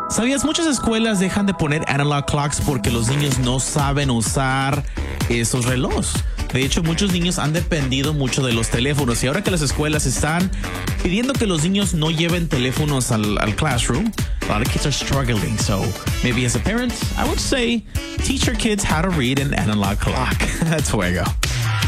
¿Sabías? Muchas escuelas dejan de poner analog clocks porque los niños no saben usar esos relojes. De hecho, muchos niños han dependido mucho de los teléfonos y ahora que las escuelas están pidiendo que los niños no lleven teléfonos al classroom, a lot of kids are struggling. So maybe as a parent, I would say teach your kids how to read an analog clock. That's Fuego.